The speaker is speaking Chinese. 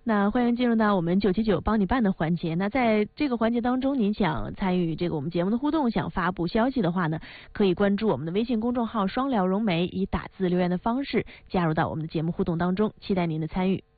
那欢迎进入到我们979帮你办的环节。那在这个环节当中，您想参与这个我们节目的互动，想发布消息的话呢，可以关注我们的微信公众号双聊融媒，以打字留言的方式加入到我们的节目互动当中，期待您的参与。